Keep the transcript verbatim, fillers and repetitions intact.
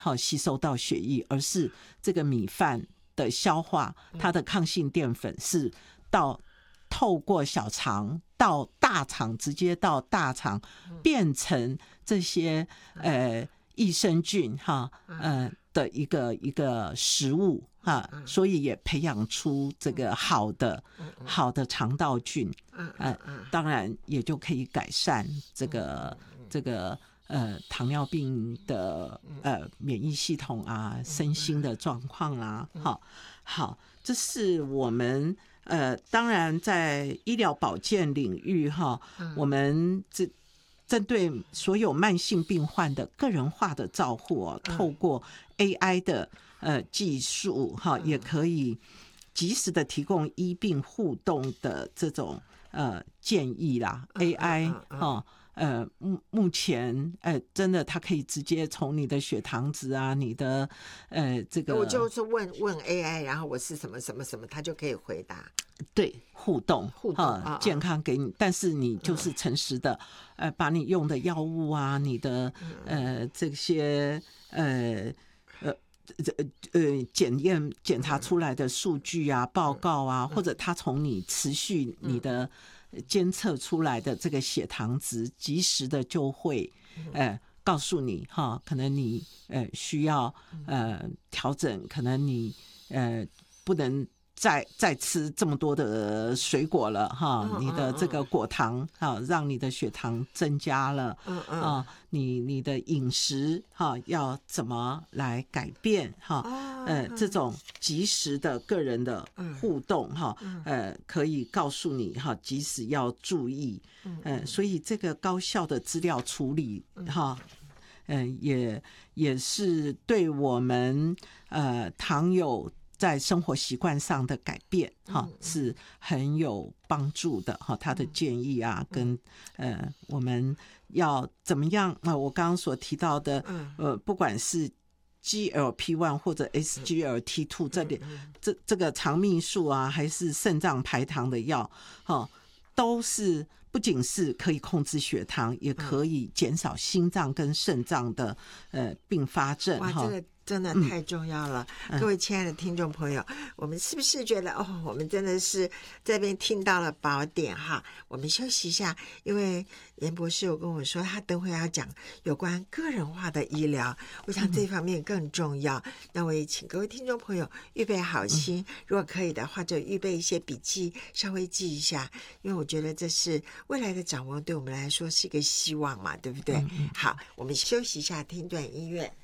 好吸收到血液，而是这个米饭的消化，它的抗性淀粉是到透过小肠到大肠，直接到大肠变成这些呃益生菌哈呃的一个一个食物哈，所以也培养出这个好的好的肠道菌，呃，当然也就可以改善这个这个。呃，糖尿病的呃免疫系统啊，身心的状况啦，好，好，这是我们呃，当然在医疗保健领域哈，我们这针对所有慢性病患的个人化的照护哦，透过 A I 的呃技术哈，也可以及时的提供医病互动的这种呃建议啦 ，A I 哈。呃，目目前，呃，真的，它可以直接从你的血糖值啊，你的，呃，这个， 我就是问问 A I， 然后我是什么什么什么，它就可以回答。 对，互动， 互动，啊、 健康给你，但是你就是诚实的，嗯、呃，把你用的药物啊，你的，呃，这些，呃，呃。呃呃，检验检查出来的数据啊、报告啊，或者他从你持续你的监测出来的这个血糖值，及时的就会呃告诉你哈，可能你呃需要呃调整，可能你呃不能。再再吃这么多的水果了哈，你的这个果糖哈，让你的血糖增加了，啊，你你的饮食哈要怎么来改变哈？呃，这种及时的个人的互动哈，呃，可以告诉你哈，即使要注意，呃，所以这个高效的资料处理哈。嗯、呃，也也是对我们呃糖友在生活习惯上的改变哈是很有帮助的哈。他的建议啊，跟呃我们要怎么样啊？我刚刚所提到的呃，不管是 G L P 一 或者 S G L T 二 这里这这个肠泌素啊，还是肾脏排糖的药哈，都是。不仅是可以控制血糖，也可以减少心脏跟肾脏的呃并发症。 哇，这个真的太重要了，嗯、各位亲爱的听众朋友，我们是不是觉得哦，我们真的是这边听到了宝典哈？我们休息一下，因为严博士有跟我说，他等会要讲有关个人化的医疗，我想这方面更重要。嗯、那我也请各位听众朋友预备好心，嗯、如果可以的话，就预备一些笔记，稍微记一下，因为我觉得这是未来的掌握，对我们来说是一个希望嘛，对不对？嗯、好，我们休息一下，听段音乐。